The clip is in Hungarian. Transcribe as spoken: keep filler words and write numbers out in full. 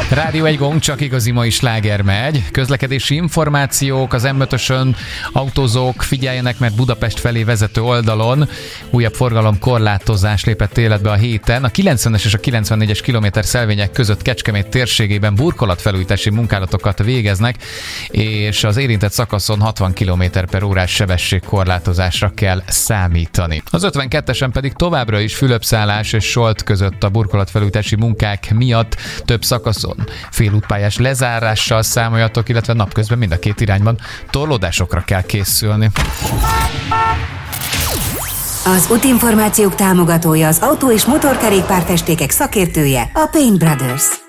Rádió egy gong, csak igazi mai sláger megy. Közlekedési információk, az em ötösön autózók figyeljenek, mert Budapest felé vezető oldalon újabb forgalomkorlátozás lépett életbe a héten. A kilencvenes és a kilencvennégyes kilométer szelvények között Kecskemét térségében burkolatfelújítási munkálatokat végeznek, és az érintett szakaszon hatvan kilométer per órás sebességkorlátozásra kell számítani. Az ötvenkettesen pedig továbbra is Fülöpszállás és Solt között a burkolatfelújítási munkák miatt több szakaszon félútpályás lezárással számoljatok, illetve napközben mind a két irányban torlódásokra kell készülni. Az útinformációk támogatója, az autó- és motorkerékpárfestékek szakértője, a Paint Brothers.